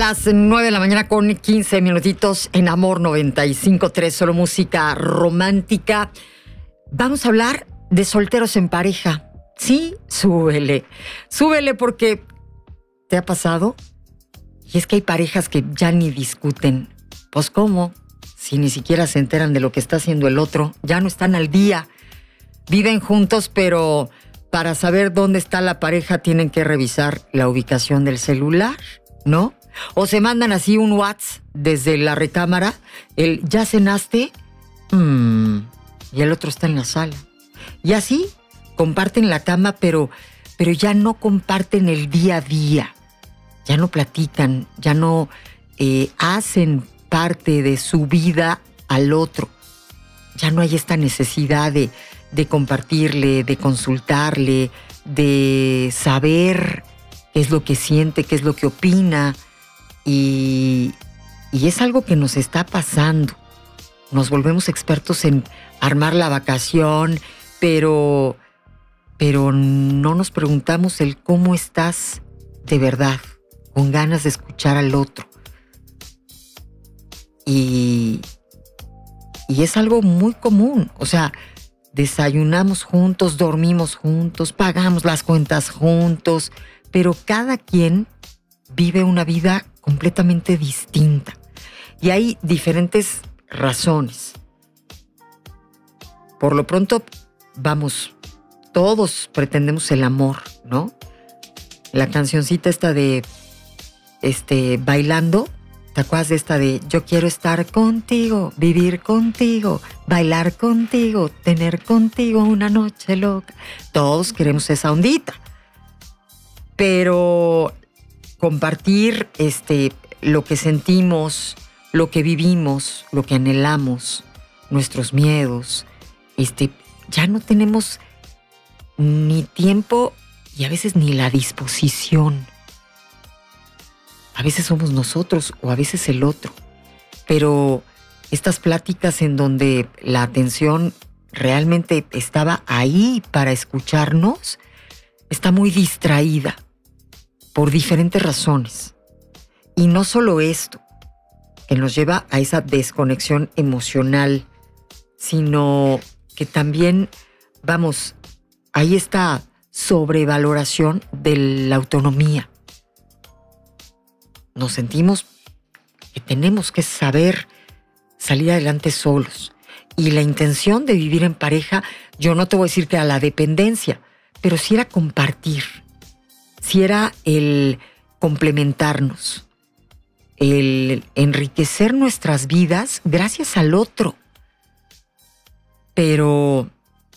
las 9 de la mañana con 15 minutitos en Amor 95.3, solo música romántica. Vamos a hablar de solteros en pareja. Sí, súbele. Súbele porque ¿te ha pasado? Y es que hay parejas que ya ni discuten. Pues ¿cómo? Si ni siquiera se enteran de lo que está haciendo el otro, ya no están al día. Viven juntos, pero para saber dónde está la pareja tienen que revisar la ubicación del celular, ¿no? O se mandan así un WhatsApp desde la recámara, el ¿ya cenaste? Y el otro está en la sala. Y así comparten la cama, pero ya no comparten el día a día. Ya no platican, ya no hacen parte de su vida al otro. Ya no hay esta necesidad de compartirle, de consultarle, de saber qué es lo que siente, qué es lo que opina. Y es algo que nos está pasando. Nos volvemos expertos en armar la vacación, pero no nos preguntamos el cómo estás de verdad, con ganas de escuchar al otro. Y es algo muy común. O sea, desayunamos juntos, dormimos juntos, pagamos las cuentas juntos, pero cada quien vive una vida completamente distinta. Y hay diferentes razones. Por lo pronto, vamos, todos pretendemos el amor, ¿no? La cancioncita esta de Bailando, ¿te acuerdas de esta de yo quiero estar contigo, vivir contigo, bailar contigo, tener contigo una noche loca? Todos queremos esa ondita. Pero compartir lo que sentimos, lo que vivimos, lo que anhelamos, nuestros miedos, ya no tenemos ni tiempo y a veces ni la disposición. A veces somos nosotros o a veces el otro. Pero estas pláticas en donde la atención realmente estaba ahí para escucharnos, está muy distraída por diferentes razones. Y no solo esto, que nos lleva a esa desconexión emocional, sino que también, vamos, hay esta sobrevaloración de la autonomía. Nos sentimos que tenemos que saber salir adelante solos. Y la intención de vivir en pareja, yo no te voy a decir que a la dependencia, pero sí era compartir, sí era el complementarnos, el enriquecer nuestras vidas gracias al otro. Pero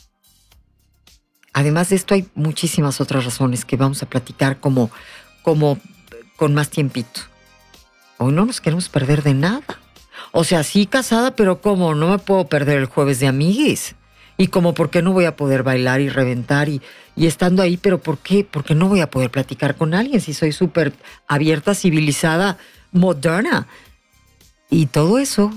además de esto hay muchísimas otras razones que vamos a platicar como con más tiempito. Hoy no nos queremos perder de nada. O sea, sí casada, pero ¿cómo? No me puedo perder el jueves de amiguis. Y como, ¿por qué no voy a poder bailar y reventar? Y estando ahí, ¿pero por qué? Porque no voy a poder platicar con alguien si soy súper abierta, civilizada, moderna. Y todo eso,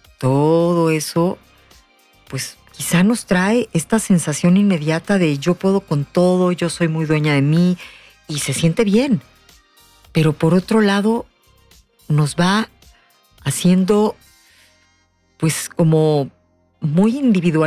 pues quizá nos trae esta sensación inmediata de yo puedo con todo, yo soy muy dueña de mí y se siente bien. Pero por otro lado, nos va haciendo pues como muy individual.